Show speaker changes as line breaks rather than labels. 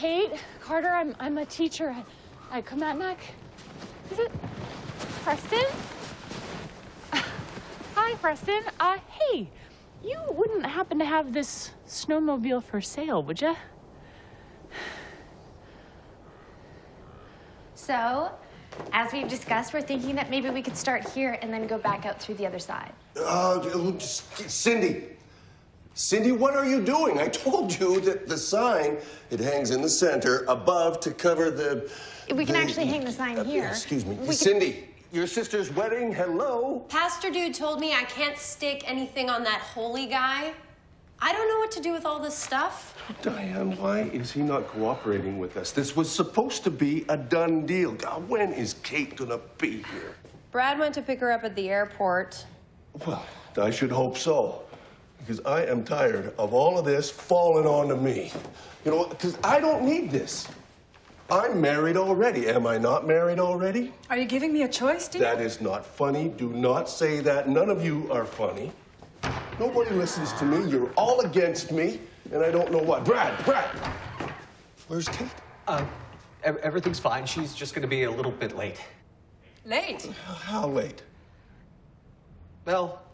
Kate. Carter, I'm a teacher at Comatnac. Is it Preston? Hi, Preston. Hey, you wouldn't happen to have this snowmobile for sale, would you?
So, as we've discussed, we're thinking that maybe we could start here and then go back out through the other side.
Cindy, what are you doing? I told you that the sign, it hangs in the center above to cover the...
We can actually hang the sign here.
Excuse me. Cindy, your sister's wedding, hello?
Pastor Dude told me I can't stick anything on that holy guy. I don't know what to do with all this stuff.
Diane, why is he not cooperating with us? This was supposed to be a done deal. God, when is Kate gonna be here?
Brad went to pick her up at the airport.
Well, I should hope so. Because I am tired of all of this falling onto me. You know, because I don't need this. I'm married already. Am I not married already?
Are you giving me a choice, dear?
That is not funny. Do not say that. None of you are funny. Nobody listens to me. You're all against me, and I don't know what. Brad! Where's Kate?
Everything's fine. She's just going to be a little bit late.
Late?
How late?
Well,